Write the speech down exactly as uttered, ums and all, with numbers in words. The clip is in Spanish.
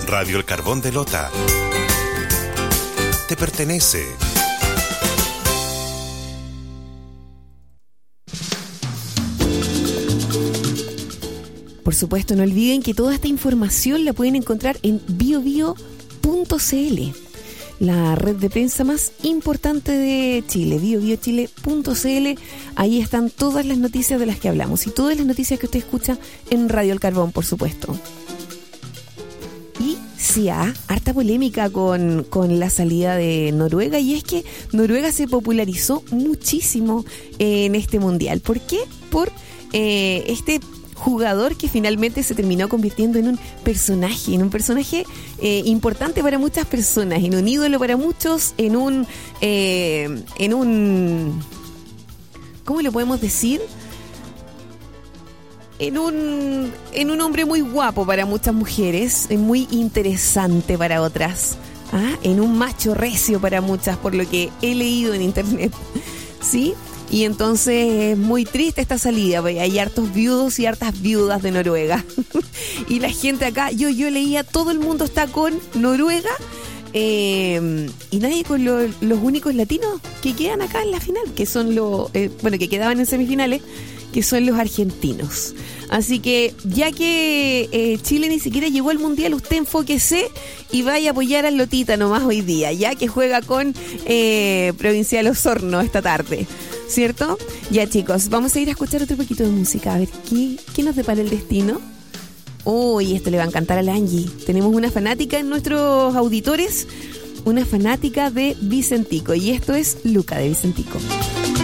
Radio El Carbón de Lota te pertenece. Por supuesto, no olviden que toda esta información la pueden encontrar en bio bio punto c l, la red de prensa más importante de Chile, bio bio chile punto c l. Ahí están todas las noticias de las que hablamos y todas las noticias que usted escucha en Radio El Carbón, por supuesto. Y sí, hay harta polémica con, con la salida de Noruega, y es que Noruega se popularizó muchísimo en este mundial. ¿Por qué? Por eh, este jugador que finalmente se terminó convirtiendo en un personaje, en un personaje eh, importante para muchas personas, en un ídolo para muchos, en un, eh, en un, ¿cómo lo podemos decir? En un, en un hombre muy guapo para muchas mujeres, muy interesante para otras, ¿ah? En un macho recio para muchas, por lo que he leído en internet, ¿sí? Y entonces es muy triste esta salida, porque hay hartos viudos y hartas viudas de Noruega. Y la gente acá, yo, yo leía, todo el mundo está con Noruega, eh, y nadie con lo, los únicos latinos que quedan acá en la final, que son los, eh, bueno, que quedaban en semifinales, que son los argentinos. Así que ya que eh, Chile ni siquiera llegó al mundial, usted enfóquese y vaya a apoyar al Lotita nomás hoy día, ya que juega con eh, Provincial Osorno esta tarde, ¿cierto? Ya, chicos, vamos a ir a escuchar otro poquito de música, a ver qué, qué nos depara el destino. Uy, esto le va a encantar a la Angie. Tenemos una fanática en nuestros auditores, una fanática de Vicentico, y esto es Luca de Vicentico.